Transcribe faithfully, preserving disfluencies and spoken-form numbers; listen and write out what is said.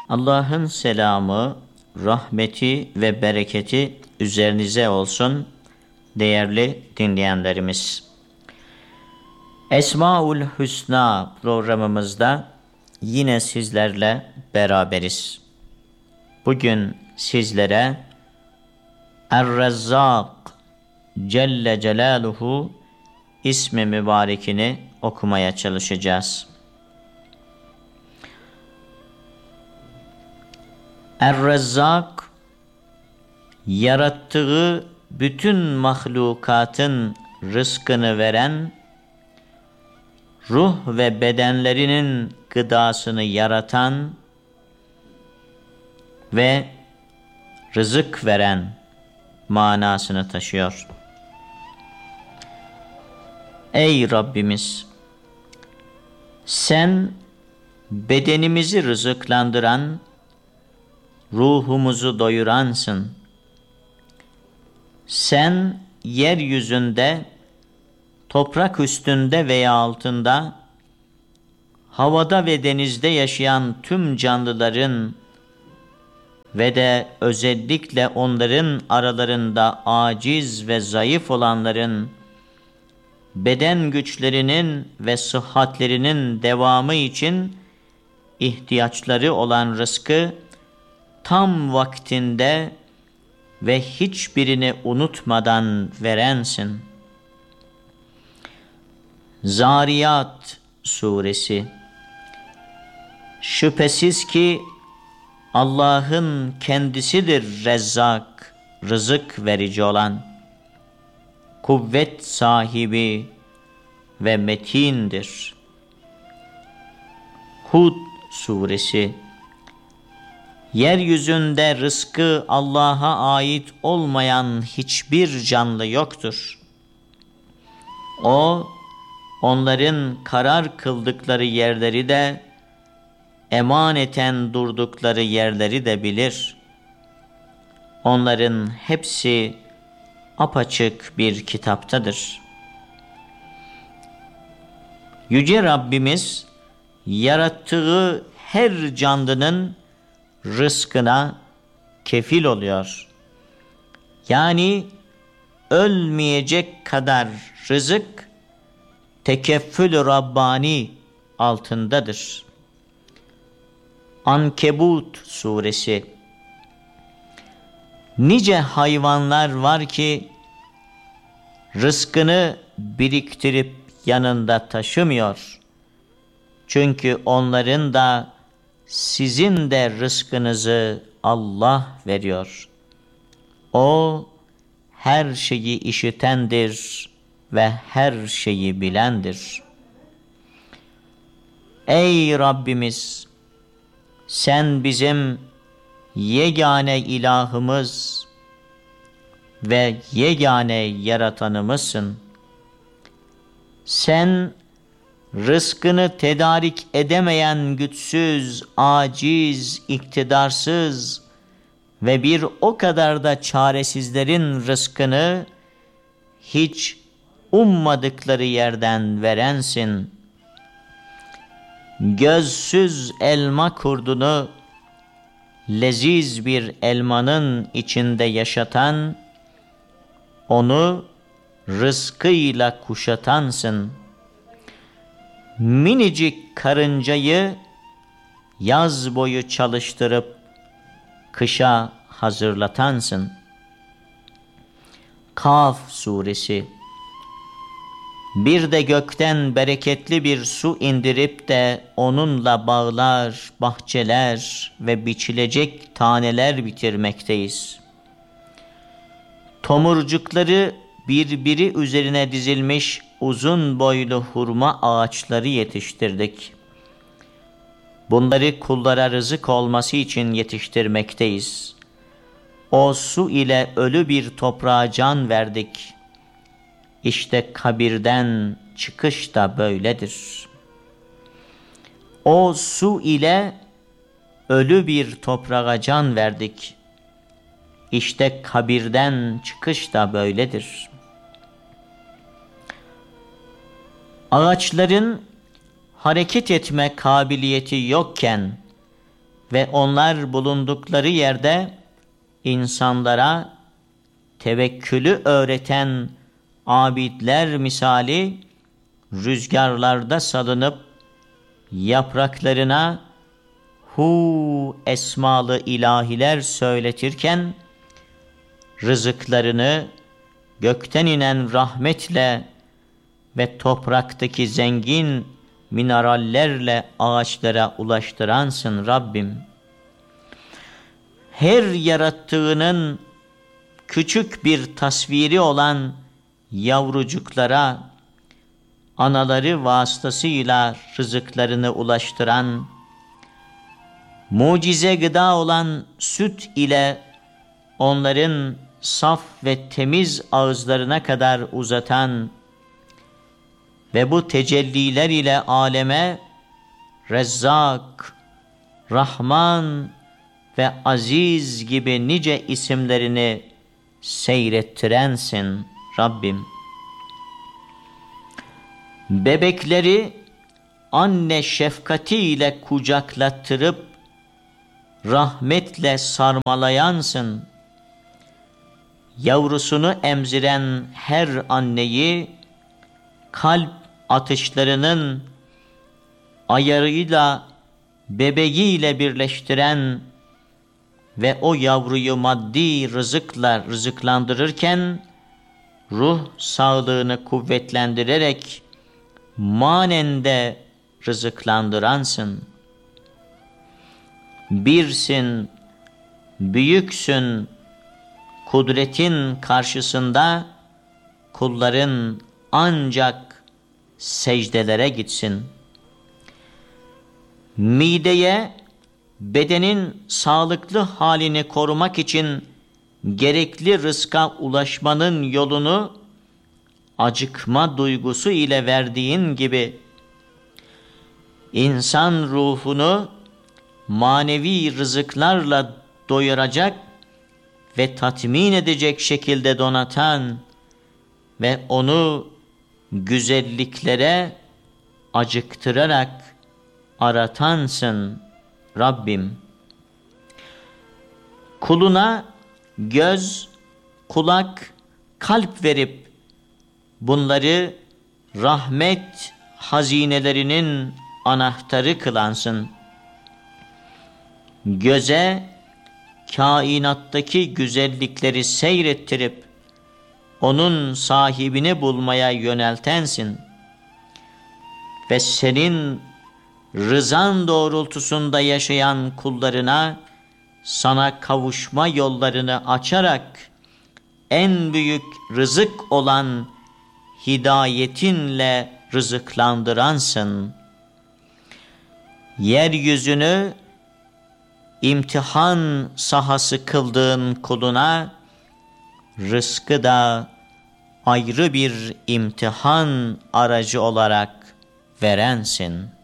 Allah'ın selamı, rahmeti ve bereketi üzerinize olsun değerli dinleyenlerimiz. Esmaül Hüsna programımızda yine sizlerle beraberiz. Bugün sizlere Er-Rezzak Celle Celaluhu ismi mübarekini okumaya çalışacağız. Er-Rezzak, yarattığı bütün mahlukatın rızkını veren, ruh ve bedenlerinin gıdasını yaratan ve rızık veren manasını taşıyor. Ey Rabbimiz! Sen bedenimizi rızıklandıran, ruhumuzu doyuransın. Sen yeryüzünde, toprak üstünde veya altında, havada ve denizde yaşayan tüm canlıların ve de özellikle onların aralarında aciz ve zayıf olanların beden güçlerinin ve sıhhatlerinin devamı için ihtiyaçları olan rızkı tam vaktinde ve hiçbirini unutmadan verensin. Zariyat Suresi. Şüphesiz ki Allah'ın kendisidir Rezzak, rızık verici olan, kuvvet sahibi ve metindir. Hud Suresi. Yeryüzünde rızkı Allah'a ait olmayan hiçbir canlı yoktur. O, onların karar kıldıkları yerleri de, emaneten durdukları yerleri de bilir. Onların hepsi apaçık bir kitaptadır. Yüce Rabbimiz, yarattığı her canlının rızkına kefil oluyor. Yani ölmeyecek kadar rızık tekeffül-ü Rabbani altındadır. Ankebut Suresi. Nice hayvanlar var ki rızkını biriktirip yanında taşımıyor. Çünkü onların da sizin de rızkınızı Allah veriyor. O her şeyi işitendir ve her şeyi bilendir. Ey Rabbimiz! Sen bizim yegane ilahımız ve yegane yaratanımızsın. Sen rızkını tedarik edemeyen güçsüz, aciz, iktidarsız ve bir o kadar da çaresizlerin rızkını hiç ummadıkları yerden verensin. Gözsüz elma kurdunu leziz bir elmanın içinde yaşatan, onu rızkıyla kuşatansın. Minicik karıncayı yaz boyu çalıştırıp kışa hazırlatansın. Kaf Suresi. Bir de gökten bereketli bir su indirip de onunla bağlar, bahçeler ve biçilecek taneler bitirmekteyiz. Tomurcukları birbiri üzerine dizilmiş uzun boylu hurma ağaçları yetiştirdik. Bunları kullara rızık olması için yetiştirmekteyiz. O su ile ölü bir toprağa can verdik. İşte kabirden çıkış da böyledir. O su ile ölü bir toprağa can verdik. İşte kabirden çıkış da böyledir. Ağaçların hareket etme kabiliyeti yokken ve onlar bulundukları yerde insanlara tevekkülü öğreten abidler misali rüzgarlarda salınıp yapraklarına hu esmalı ilahiler söyletirken rızıklarını gökten inen rahmetle ve topraktaki zengin minerallerle ağaçlara ulaştıransın Rabbim. Her yarattığının küçük bir tasviri olan yavrucuklara anaları vasıtasıyla rızıklarını ulaştıran, mucize gıda olan süt ile onların saf ve temiz ağızlarına kadar uzatan ve bu tecelliler ile aleme Rezzak, Rahman ve Aziz gibi nice isimlerini seyrettirensin Rabbim. Bebekleri anne şefkatiyle kucaklattırıp rahmetle sarmalayansın. Yavrusunu emziren her anneyi kalp atışlarının ayarıyla bebeğiyle birleştiren ve o yavruyu maddi rızıkla rızıklandırırken ruh sağlığını kuvvetlendirerek manen de rızıklandıransın. Birsin, büyüksün, kudretin karşısında kulların ancak secdelere gitsin. Mideye bedenin sağlıklı halini korumak için gerekli rızka ulaşmanın yolunu acıkma duygusu ile verdiğin gibi insan ruhunu manevi rızıklarla doyuracak ve tatmin edecek şekilde donatan ve onu güzelliklere acıktırarak aratansın Rabbim. Kuluna göz, kulak, kalp verip bunları rahmet hazinelerinin anahtarı kılansın. Göze kainattaki güzellikleri seyrettirip onun sahibini bulmaya yöneltensin. Ve senin rızan doğrultusunda yaşayan kullarına sana kavuşma yollarını açarak en büyük rızık olan hidayetinle rızıklandıransın. Yeryüzünü imtihan sahası kıldığın kuluna rızkı da ayrı bir imtihan aracı olarak verensin.